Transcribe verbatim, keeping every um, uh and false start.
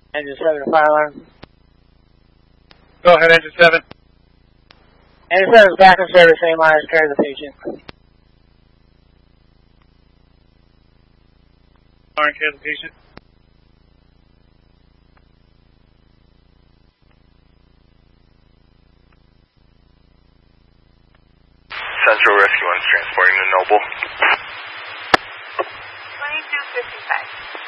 Engine seven, fire alarm. Go ahead, engine seven. Engine seven is back in service, same line as carry the patient. Line, carry the patient. Central Rescue One's transporting to Noble. twenty-two fifty-five.